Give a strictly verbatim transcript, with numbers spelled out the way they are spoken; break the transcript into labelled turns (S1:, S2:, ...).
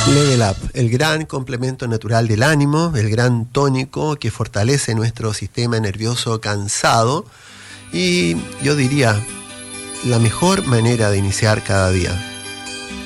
S1: Level Up, el gran complemento natural del ánimo, el gran tónico que fortalece nuestro sistema nervioso cansado y yo diría la mejor manera de iniciar cada día.